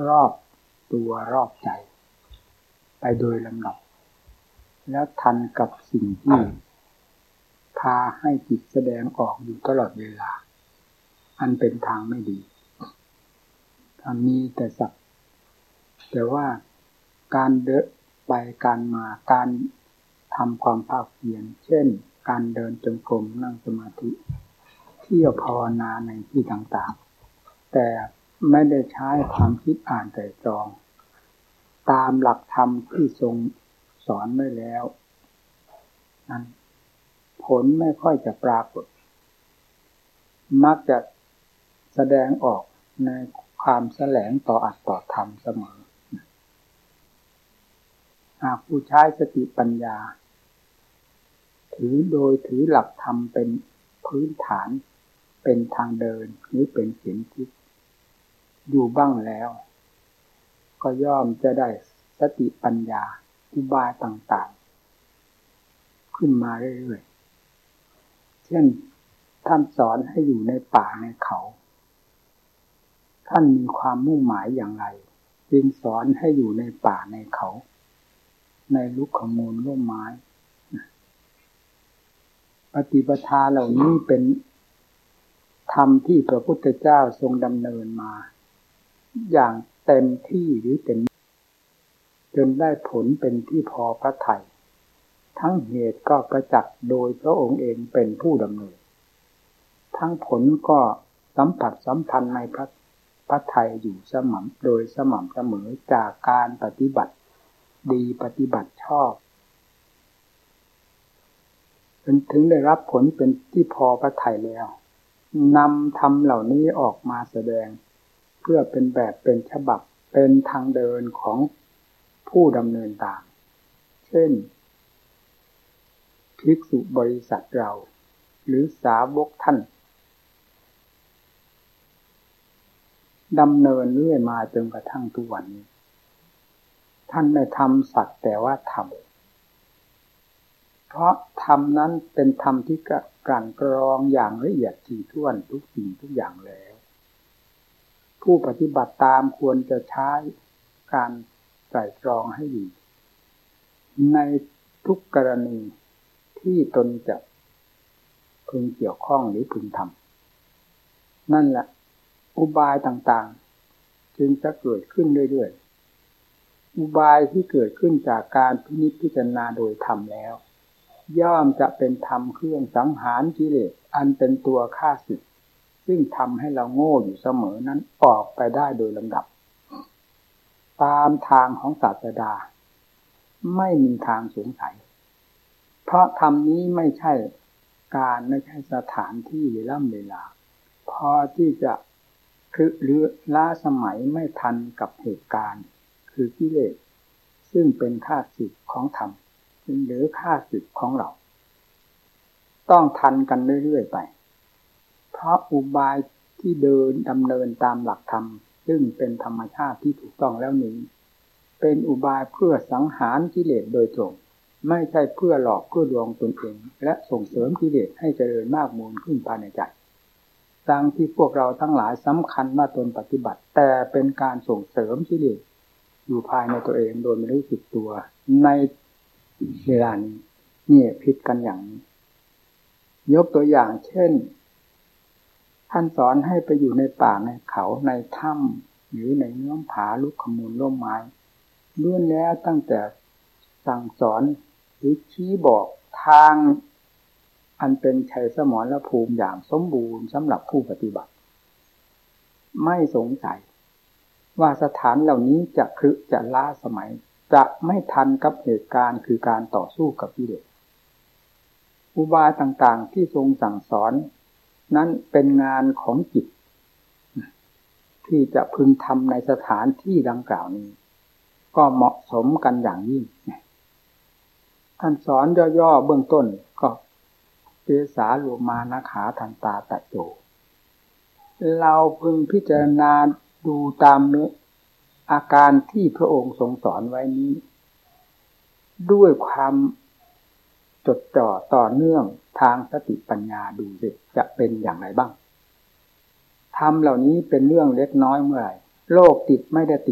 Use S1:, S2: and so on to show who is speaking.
S1: รอบตัวรอบใจไปโดยลำดับแล้วทันกับสิ่งที่พาให้จิตแสดงออกอยู่ตลอดเวลาอันเป็นทางไม่ดีถ้ามีแต่สักแต่ว่าการเดินไปการมาการทำความภาคเพียรเช่นการเดินจงกรมนั่งสมาธิเที่ยวภาวนาในที่ต่างๆแต่ไม่ได้ใช้ความคิดอ่านไตร่ตรองตามหลักธรรมที่ทรงสอนไว้แล้วนั้นผลไม่ค่อยจะปรากฏมักจะแสดงออกในความแสลงต่ออัตต่อธรรมเสมอหากผู้ใช้สติปัญญาถือหลักธรรมเป็นพื้นฐานเป็นทางเดินหรือเป็นเข็มทิศอยู่บ้างแล้วก็ย่อมจะได้สติปัญญาอุบายต่างๆขึ้นมาเรื่อยๆเช่นท่านสอนให้อยู่ในป่าในเขาท่านมีความมุ่งหมายอย่างไรจึงสอนให้อยู่ในป่าในเขาในลุกขมูลร่มไม้ปฏิปทาเหล่านี้เป็นธรรมที่พระพุทธเจ้าทรงดำเนินมาอย่างเต็มที่หรือเต็มจนได้ผลเป็นที่พอพระทัยทั้งเหตุก็ประจักษ์โดยพระองค์เองเป็นผู้ดำเนินทั้งผลก็สัมผัสสัมพันธ์ในพระทัยอยู่โดยสม่ำเสมอจากการปฏิบัติดีปฏิบัติชอบถึงได้รับผลเป็นที่พอพระทัยแล้วนำธรรมเหล่านี้ออกมาแสดงเพื่อเป็นแบบเป็นฉบับเป็นทางเดินของผู้ดำเนินตามเช่นภิกษุบริษัทเราหรือสาวกท่านดำเนินเรื่อยมาจนกระทั่งทุกวันนี้ท่านไม่ทำสักแต่ว่าทำเพราะธรรมนั้นเป็นธรรมที่กลั่นกรองอย่างละเอียดถี่ถ้วนทุกสิ่งทุกอย่างแล้วผู้ปฏิบัติตามควรจะใช้การไตร่ตรองให้ดีในทุกกรณีที่ตนจะพึงเกี่ยวข้องหรือพึงทำนั่นแหละอุบายต่างๆจึงจะเกิดขึ้นเรื่อยๆอุบายที่เกิดขึ้นจากการพิจารณาโดยธรรมแล้วย่อมจะเป็นธรรมเครื่องสังหารกิเลสอันเป็นตัวฆ่าศึกซึ่งทำให้เราโง่อยู่เสมอนั้นออกไปได้โดยลำดับตามทางของศาสดาไม่มีทางสงสัยเพราะธรรมนี้ไม่ใช่สถานที่เวลาพอที่จะหรือล้าสมัยไม่ทันกับเหตุการณ์คือกิเลสซึ่งเป็นข้าศึกของธรรมหรือข้าศึกของเราต้องทันกันเรื่อยๆไปเพราะอุบายที่ดำเนินตามหลักธรรมซึ่งเป็นธรรมชาติที่ถูกต้องแล้วนี้เป็นอุบายเพื่อสังหารกิเลสโดยตรงไม่ใช่เพื่อหลอกเพื่อลวงตนเองและส่งเสริมกิเลสให้เจริญมากมูลขึ้นภายในใจดังที่พวกเราทั้งหลายสำคัญว่าตนปฏิบัติแต่เป็นการส่งเสริมกิเลสอยู่ภายในตัวเองโดยไม่รู้สึกตัวในเวลานี้นี่ผิดกันอย่างนี้ยกตัวอย่างเช่นท่านสอนให้ไปอยู่ในป่าในเขาในถ้ำหรือในเงื้อมผาลุกขมูลร่มไม้ล้วนแล้วตั้งแต่สั่งสอนหรือชี้บอกทางอันเป็นชัยสมรภูมิอย่างสมบูรณ์สำหรับผู้ปฏิบัติไม่สงสัยว่าสถานเหล่านี้จะล้าสมัยจะไม่ทันกับเหตุการณ์คือการต่อสู้กับกิเลสอุบายต่างๆที่ทรงสั่งสอนนั้นเป็นงานของจิตที่จะพึงทำในสถานที่ดังกล่าวนี้ก็เหมาะสมกันอย่างยิ่งท่านสอนย่อๆเบื้องต้นก็เกสาโลมานะขาทันตาตะโจเราพึงพิจารณาดูตามเนื้ออาการที่พระองค์ทรงสอนไว้นี้ด้วยความจดจ่อต่อเนื่องทางสติปัญญาดูสิจะเป็นอย่างไรบ้างธรรมเหล่านี้เป็นเรื่องเล็กน้อยเมื่อไหร่โลกติดไม่ได้ติด